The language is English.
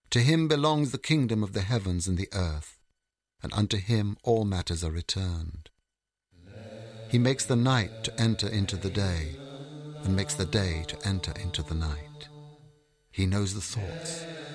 To him belongs the kingdom of the heavens and the earth, and unto him all matters are returned. He makes the night to enter into the day, and makes the day to enter into the night. He knows the thoughts